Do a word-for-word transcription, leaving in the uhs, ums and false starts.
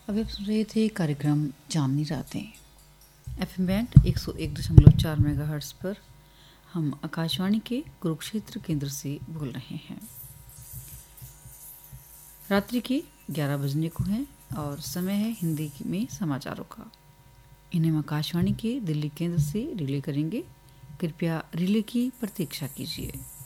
अभी आप सुन रहे थे कार्यक्रम चांदनी रातें एफ एम बैंड एक सौ एक दशमलव चार मेगा हर्ट्स पर। हम आकाशवाणी के कुरुक्षेत्र केंद्र से बोल रहे हैं। रात्रि के ग्यारह बजने को हैं और समय है हिंदी में समाचारों का। इन्हें हम आकाशवाणी के दिल्ली केंद्र से रिले करेंगे। कृपया रिले की प्रतीक्षा कीजिए।